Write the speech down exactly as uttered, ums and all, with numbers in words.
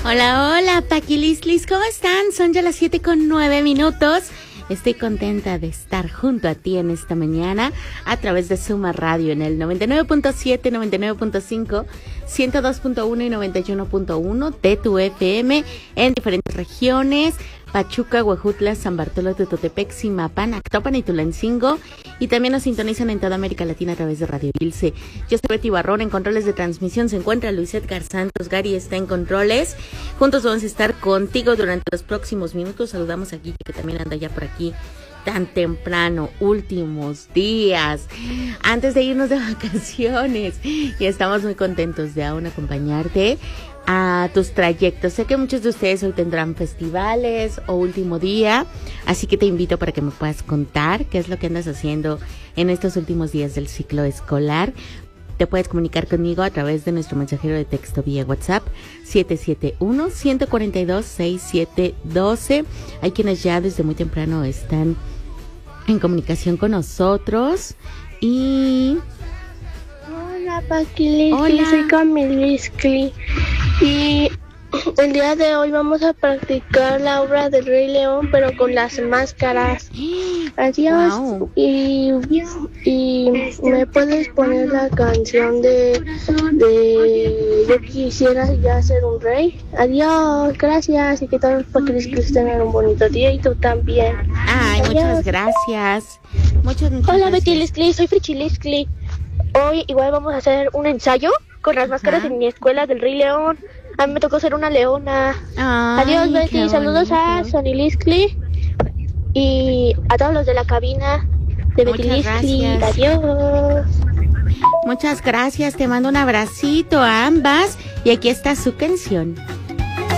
Hola, hola, Paquilislis, ¿cómo están? Son ya las siete con nueve minutos. Estoy contenta de estar junto a ti en esta mañana a través de Suma Radio en el noventa y nueve punto siete, noventa y nueve punto cinco, ciento dos punto uno y noventa y uno punto uno de tu F M en diferentes regiones: Pachuca, Huejutla, San Bartolo, Tototepec, Zimapán, Actopan y Tulancingo. Y también nos sintonizan en toda América Latina a través de Radio Ilse. Yo soy Betty Barrón, en controles de transmisión se encuentra Luis Edgar Santos, Gary está en controles. Juntos vamos a estar contigo durante los próximos minutos. Saludamos a Guille, que también anda ya por aquí tan temprano, últimos días, antes de irnos de vacaciones. Y estamos muy contentos de aún acompañarte a tus trayectos. Sé que muchos de ustedes hoy tendrán festivales o último día, así que te invito para que me puedas contar qué es lo que andas haciendo en estos últimos días del ciclo escolar. Te puedes comunicar conmigo a través de nuestro mensajero de texto vía WhatsApp siete siete uno, uno cuatro dos, seis siete uno dos. Hay quienes ya desde muy temprano están en comunicación con nosotros. Y hola, Paquilisli, soy Camilisli y el día de hoy vamos a practicar la obra del Rey León, pero con las máscaras. Adiós. Wow. y, y me puedes poner la canción de, de Yo quisiera ya ser un rey. Adiós, gracias, y que todos los Paquilisli tengan un bonito día y tú también. Ay, adiós. Muchas gracias. Muchas, muchas Hola, gracias. Betty, soy Frichilisli. Hoy igual vamos a hacer un ensayo con las máscaras en mi escuela del Rey León. A mí me tocó ser una leona. Ay, adiós, Betty. Saludos a Sonilisli y a todos los de la cabina de Betty. Adiós. Muchas gracias. Te mando un abracito a ambas. Y aquí está su canción.